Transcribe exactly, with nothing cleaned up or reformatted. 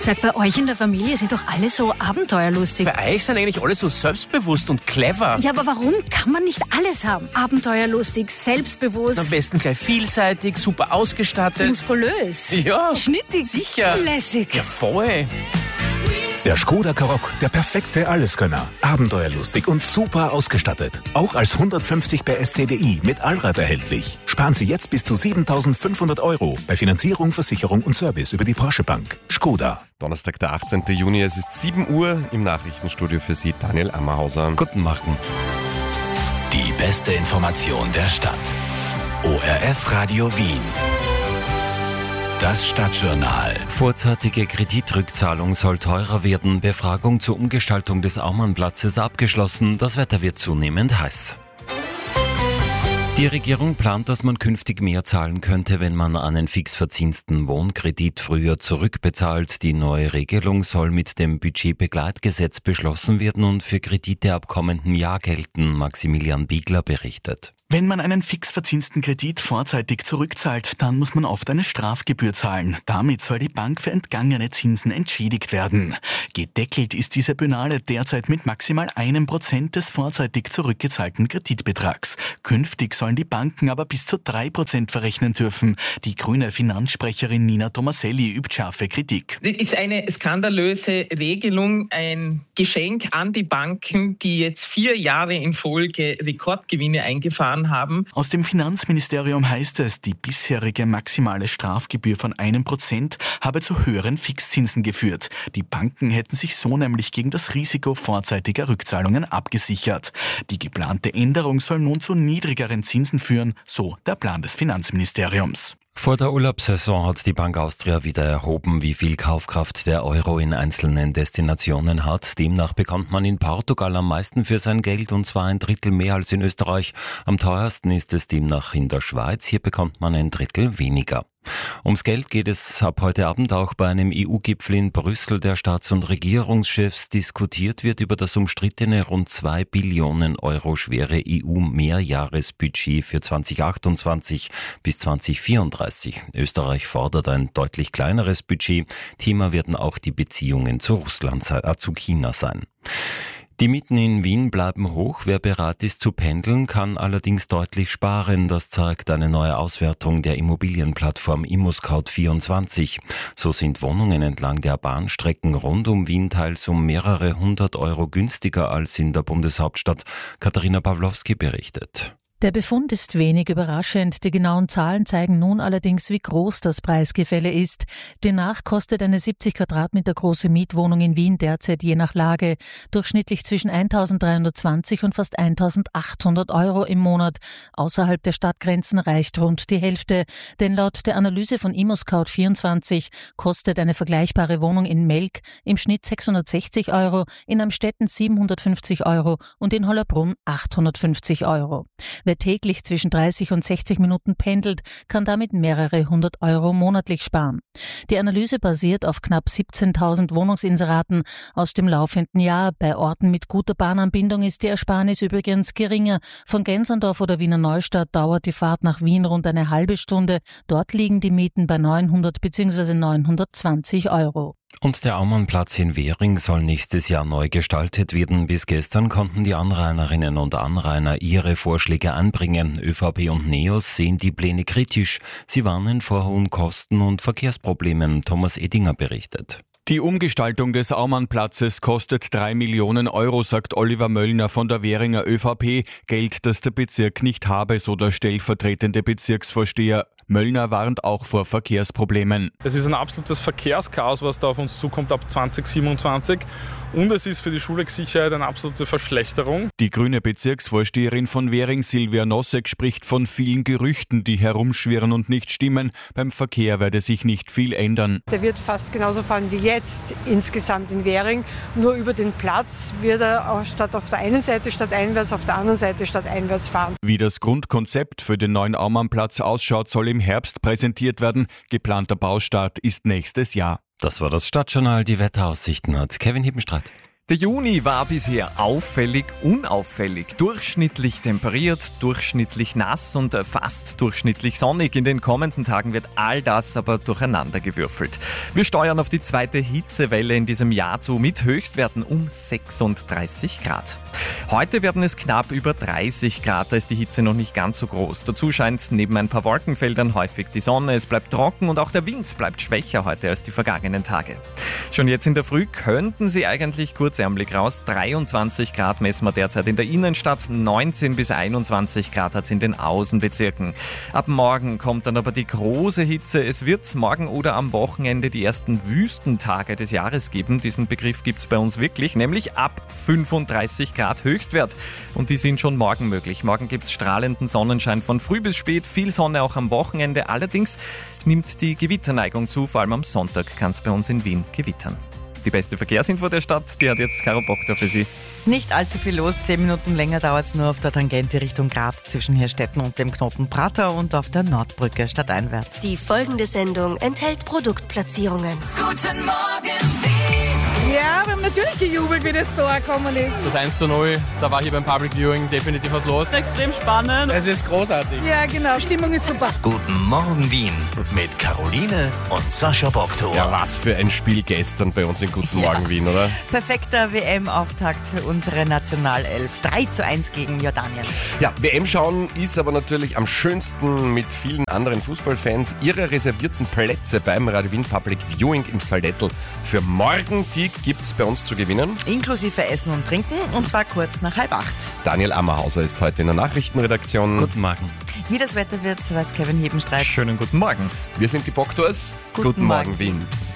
Sag, bei euch in der Familie sind doch alle so abenteuerlustig. Bei euch sind eigentlich alle so selbstbewusst und clever. Ja, aber warum kann man nicht alles haben? Abenteuerlustig, selbstbewusst. Am besten gleich vielseitig, super ausgestattet. Muskulös. Ja. Schnittig. Sicher. Lässig. Ja, voll. Der Skoda Karoq, der perfekte Alleskönner. Abenteuerlustig und super ausgestattet. Auch als hundertfünfzig P S T D I mit Allrad erhältlich. Sparen Sie jetzt bis zu siebentausendfünfhundert Euro bei Finanzierung, Versicherung und Service über die Porsche Bank. Skoda. Donnerstag, der achtzehnten Juni, es ist sieben Uhr, im Nachrichtenstudio für Sie Daniel Ammerhauser. Guten Morgen. Die beste Information der Stadt. O R F Radio Wien. Das Stadtjournal. Vorzeitige Kreditrückzahlung soll teurer werden. Befragung zur Umgestaltung des Aumannplatzes abgeschlossen. Das Wetter wird zunehmend heiß. Die Regierung plant, dass man künftig mehr zahlen könnte, wenn man einen fix verzinsten Wohnkredit früher zurückbezahlt. Die neue Regelung soll mit dem Budgetbegleitgesetz beschlossen werden und für Kredite ab kommenden Jahr gelten. Maximilian Biegler berichtet. Wenn man einen fix verzinsten Kredit vorzeitig zurückzahlt, dann muss man oft eine Strafgebühr zahlen. Damit soll die Bank für entgangene Zinsen entschädigt werden. Gedeckelt ist diese Penale derzeit mit maximal einem Prozent des vorzeitig zurückgezahlten Kreditbetrags. Künftig sollen die Banken aber bis zu drei Prozent verrechnen dürfen. Die grüne Finanzsprecherin Nina Tomaselli übt scharfe Kritik. Das ist eine skandalöse Regelung, ein Geschenk an die Banken, die jetzt vier Jahre in Folge Rekordgewinne eingefahren haben. Aus dem Finanzministerium heißt es, die bisherige maximale Strafgebühr von einem Prozent habe zu höheren Fixzinsen geführt. Die Banken hätten sich so nämlich gegen das Risiko vorzeitiger Rückzahlungen abgesichert. Die geplante Änderung soll nun zu niedrigeren Zinsen führen, so der Plan des Finanzministeriums. Vor der Urlaubssaison hat die Bank Austria wieder erhoben, wie viel Kaufkraft der Euro in einzelnen Destinationen hat. Demnach bekommt man in Portugal am meisten für sein Geld, und zwar ein Drittel mehr als in Österreich. Am teuersten ist es demnach in der Schweiz. Hier bekommt man ein Drittel weniger. Ums Geld geht es ab heute Abend auch bei einem E U-Gipfel in Brüssel der Staats- und Regierungschefs. Diskutiert wird über das umstrittene rund zwei Billionen Euro schwere E U-Mehrjahresbudget für zweitausendachtundzwanzig bis zweitausendvierunddreißig. Österreich fordert ein deutlich kleineres Budget. Thema werden auch die Beziehungen zu Russland, äh, zu China sein. Die Mieten in Wien bleiben hoch. Wer bereit ist zu pendeln, kann allerdings deutlich sparen. Das zeigt eine neue Auswertung der Immobilienplattform ImmoScout vierundzwanzig. So sind Wohnungen entlang der Bahnstrecken rund um Wien teils um mehrere hundert Euro günstiger als in der Bundeshauptstadt. Katharina Pawlowski berichtet. Der Befund ist wenig überraschend. Die genauen Zahlen zeigen nun allerdings, wie groß das Preisgefälle ist. Demnach kostet eine siebzig Quadratmeter große Mietwohnung in Wien derzeit je nach Lage durchschnittlich zwischen eintausenddreihundertzwanzig und fast eintausendachthundert Euro im Monat. Außerhalb der Stadtgrenzen reicht rund die Hälfte. Denn laut der Analyse von ImmoScout vierundzwanzig kostet eine vergleichbare Wohnung in Melk im Schnitt sechshundertsechzig Euro, in Amstetten siebenhundertfünfzig Euro und in Hollabrunn achthundertfünfzig Euro. Wer täglich zwischen dreißig und sechzig Minuten pendelt, kann damit mehrere hundert Euro monatlich sparen. Die Analyse basiert auf knapp siebzehntausend Wohnungsinseraten aus dem laufenden Jahr. Bei Orten mit guter Bahnanbindung ist die Ersparnis übrigens geringer. Von Genserndorf oder Wiener Neustadt dauert die Fahrt nach Wien rund eine halbe Stunde. Dort liegen die Mieten bei neunhundert bzw. neunhundertzwanzig Euro. Und der Aumannplatz in Währing soll nächstes Jahr neu gestaltet werden. Bis gestern konnten die Anrainerinnen und Anrainer ihre Vorschläge anbringen. ÖVP und NEOS sehen die Pläne kritisch. Sie warnen vor hohen Kosten und Verkehrsproblemen. Thomas Edinger berichtet. Die Umgestaltung des Aumannplatzes kostet drei Millionen Euro, sagt Oliver Möllner von der Währinger ÖVP. Geld, das der Bezirk nicht habe, so der stellvertretende Bezirksvorsteher. Möllner warnt auch vor Verkehrsproblemen. Es ist ein absolutes Verkehrschaos, was da auf uns zukommt ab zwanzig siebenundzwanzig. Und es ist für die Schulwegsicherheit eine absolute Verschlechterung. Die grüne Bezirksvorsteherin von Währing, Silvia Nosek, spricht von vielen Gerüchten, die herumschwirren und nicht stimmen. Beim Verkehr werde sich nicht viel ändern. Der wird fast genauso fahren wie jetzt insgesamt in Währing. Nur über den Platz wird er auch statt auf der einen Seite statt einwärts, auf der anderen Seite statt einwärts fahren. Wie das Grundkonzept für den neuen Aumannplatz ausschaut, soll im Herbst präsentiert werden. Geplanter Baustart ist nächstes Jahr. Das war das Stadtjournal. Die Wetteraussichten hat Kevin Hippenstraat. Der Juni war bisher auffällig unauffällig. Durchschnittlich temperiert, durchschnittlich nass und fast durchschnittlich sonnig. In den kommenden Tagen wird all das aber durcheinandergewürfelt. Wir steuern auf die zweite Hitzewelle in diesem Jahr zu mit Höchstwerten um sechsunddreißig Grad. Heute werden es knapp über dreißig Grad, da ist die Hitze noch nicht ganz so groß. Dazu scheint neben ein paar Wolkenfeldern häufig die Sonne, es bleibt trocken und auch der Wind bleibt schwächer heute als die vergangenen Tage. Schon jetzt in der Früh könnten Sie eigentlich kurzärmlich raus. dreiundzwanzig Grad messen wir derzeit in der Innenstadt, neunzehn bis einundzwanzig Grad hat es in den Außenbezirken. Ab morgen kommt dann aber die große Hitze. Es wird morgen oder am Wochenende die ersten Wüstentage des Jahres geben. Diesen Begriff gibt es bei uns wirklich, nämlich ab fünfunddreißig Grad Höchstwert. Und die sind schon morgen möglich. Morgen gibt es strahlenden Sonnenschein von früh bis spät, viel Sonne auch am Wochenende. Allerdings nimmt die Gewitterneigung zu, vor allem am Sonntag kann es bei uns in Wien gewittern. Die beste Verkehrsinfo der Stadt, die hat jetzt Caro Boktor für Sie. Nicht allzu viel los, zehn Minuten länger dauert es nur auf der Tangente Richtung Graz zwischen Hirstetten und dem Knoten Prater und auf der Nordbrücke stadteinwärts. Die folgende Sendung enthält Produktplatzierungen. Guten Morgen, Wien! Ja, wir haben natürlich gejubelt, wie das Tor gekommen ist. Das eins zu null, da war hier beim Public Viewing definitiv was los. Extrem spannend. Es ist großartig. Ja, genau, Stimmung ist super. Guten Morgen, Wien mit Caroline und Sascha Boktor. Ja, was für ein Spiel gestern bei uns in Guten Morgen, ja. Wien, oder? Perfekter W M-Auftakt für unsere Nationalelf. drei zu eins gegen Jordanien. Ja, W M schauen ist aber natürlich am schönsten mit vielen anderen Fußballfans. Ihre reservierten Plätze beim Radio Wien Public Viewing im Saldettl für morgen, die gibt es bei uns zu gewinnen. Inklusive Essen und Trinken, und zwar kurz nach halb acht. Daniel Ammerhauser ist heute in der Nachrichtenredaktion. Guten Morgen. Wie das Wetter wird, weiß Kevin Hebenstreit. Schönen guten Morgen. Wir sind die Boktors. Guten, guten Morgen, Morgen, Wien.